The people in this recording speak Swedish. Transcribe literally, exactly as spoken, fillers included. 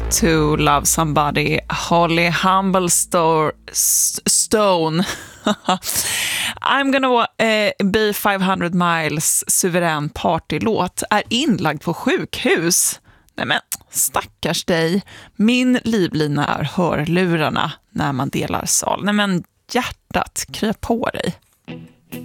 To Love Somebody, Holly Humblestone. I'm gonna uh, be five hundred miles suverän partylåt är inlagd på sjukhus. Nej men, stackars dig. Min livlina är hörlurarna när man delar sal. Nej men, hjärtat, kryp på dig.